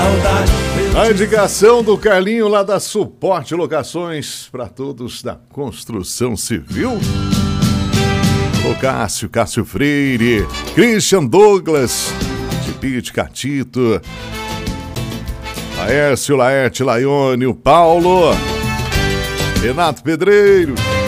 saudade. A indicação do Carlinho lá da Suporte Locações para todos da construção civil. O Cássio Freire, Christian Douglas, Tipite Catito, Laércio, Laerte, Laione, o Paulo, Renato Pedreiro.